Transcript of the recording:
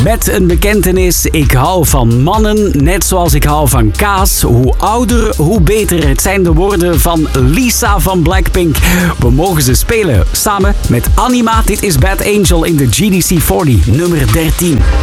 Met een bekentenis: ik hou van mannen, net zoals ik hou van kaas. Hoe ouder, hoe beter. Het zijn de woorden van Lisa van Blackpink. We mogen ze spelen samen met Anima. Dit is Bad Angel in de GDC 40, nummer 13.